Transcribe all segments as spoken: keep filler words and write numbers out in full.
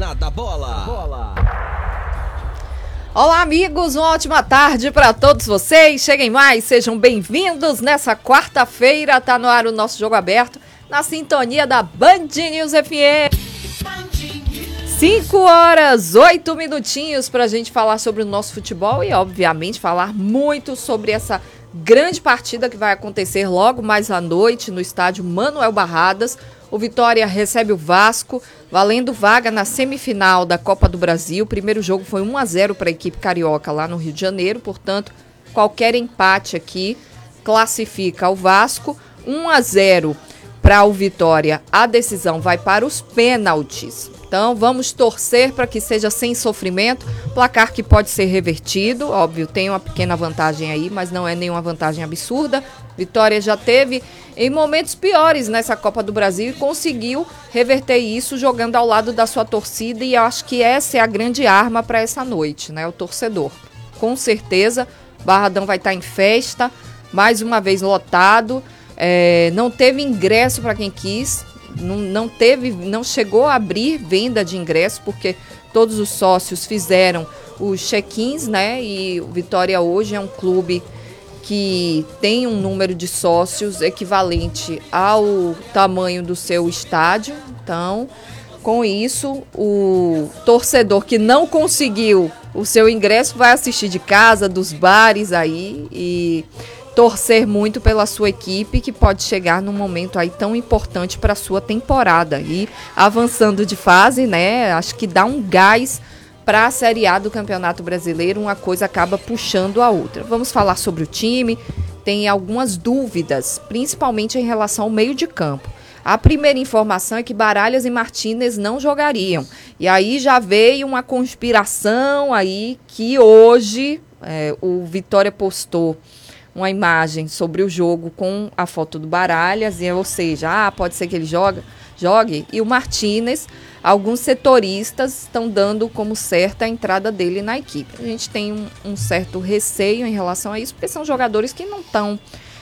Dona da Bola. Bola. Olá, amigos, uma ótima tarde para todos vocês. Cheguem mais, sejam bem-vindos. Nessa quarta-feira tá no ar o nosso Jogo Aberto, na sintonia da Band News F M. cinco horas, oito minutinhos pra gente falar sobre o nosso futebol e, obviamente, falar muito sobre essa grande partida que vai acontecer logo mais à noite no estádio Manuel Barradas. O Vitória recebe o Vasco, valendo vaga na semifinal da Copa do Brasil. O primeiro jogo foi um a zero para a equipe carioca lá no Rio de Janeiro, portanto, qualquer empate aqui classifica o Vasco. um a zero para o Vitória, a decisão vai para os pênaltis. Então, vamos torcer para que seja sem sofrimento. Placar que pode ser revertido, óbvio, tem uma pequena vantagem aí, mas não é nenhuma vantagem absurda. Vitória já teve em momentos piores nessa Copa do Brasil e conseguiu reverter isso jogando ao lado da sua torcida, e eu acho que essa é a grande arma para essa noite, né? O torcedor. Com certeza, Barradão vai estar em festa, mais uma vez lotado, é, não teve ingresso para quem quis. Não, não teve, não chegou a abrir venda de ingresso, porque todos os sócios fizeram os check-ins, né? E o Vitória hoje é um clube que tem um número de sócios equivalente ao tamanho do seu estádio. Então, com isso, o torcedor que não conseguiu o seu ingresso vai assistir de casa, dos bares aí, e torcer muito pela sua equipe, que pode chegar num momento aí tão importante para a sua temporada. E avançando de fase, né, acho que dá um gás para a Série A do Campeonato Brasileiro, uma coisa acaba puxando a outra. Vamos falar sobre o time, tem algumas dúvidas, principalmente em relação ao meio de campo. A primeira informação é que Baralhas e Martínez não jogariam. E aí já veio uma conspiração aí que hoje é, o Vitória postou uma imagem sobre o jogo com a foto do Baralhas, e, ou seja, ah, pode ser que ele joga, jogue, e o Martínez, alguns setoristas estão dando como certa a entrada dele na equipe. A gente tem um, um certo receio em relação a isso, porque são jogadores que não estão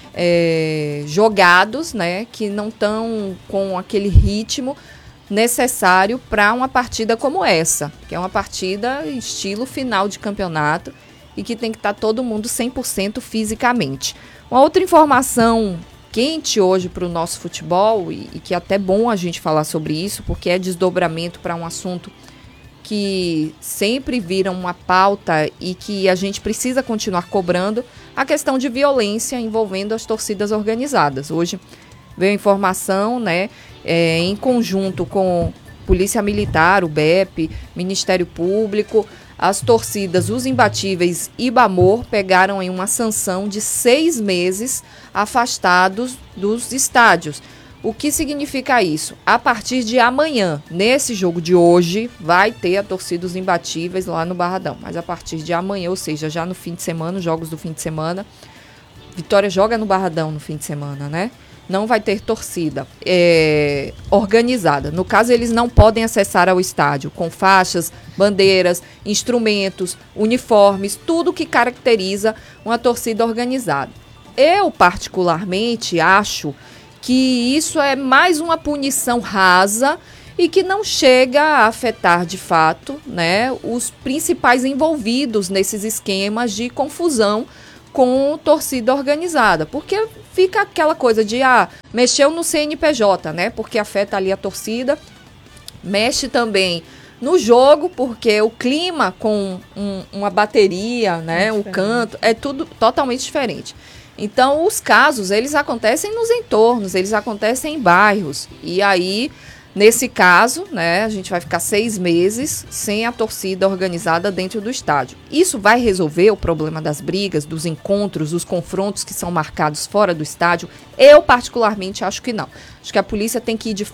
é, jogados, né, que não estão com aquele ritmo necessário para uma partida como essa, que é uma partida estilo final de campeonato, e que tem que estar todo mundo cem por cento fisicamente. Uma outra informação quente hoje para o nosso futebol, e, e que é até bom a gente falar sobre isso, porque é desdobramento para um assunto que sempre vira uma pauta e que a gente precisa continuar cobrando, a questão de violência envolvendo as torcidas organizadas. Hoje veio informação, né, é, em conjunto com Polícia Militar, o B E P, Ministério Público, as torcidas, os imbatíveis e Bamor pegaram em uma sanção de seis meses afastados dos estádios. O que significa isso? A partir de amanhã, nesse jogo de hoje, vai ter a torcida dos imbatíveis lá no Barradão. Mas a partir de amanhã, ou seja, já no fim de semana, os jogos do fim de semana, Vitória joga no Barradão no fim de semana, né? Não vai ter torcida é, organizada. No caso, eles não podem acessar ao estádio com faixas, bandeiras, instrumentos, uniformes, tudo que caracteriza uma torcida organizada. Eu, particularmente, acho que isso é mais uma punição rasa e que não chega a afetar, de fato, né, os principais envolvidos nesses esquemas de confusão com torcida organizada, porque fica aquela coisa de, ah, mexeu no C N P J, né, porque afeta ali a torcida, mexe também no jogo, porque o clima com um, uma bateria, né, é o canto, é tudo totalmente diferente. Então, os casos, eles acontecem nos entornos, eles acontecem em bairros, e aí, nesse caso, né, a gente vai ficar seis meses sem a torcida organizada dentro do estádio. Isso vai resolver o problema das brigas, dos encontros, dos confrontos que são marcados fora do estádio? Eu, particularmente, acho que não. Acho que a polícia tem que ir de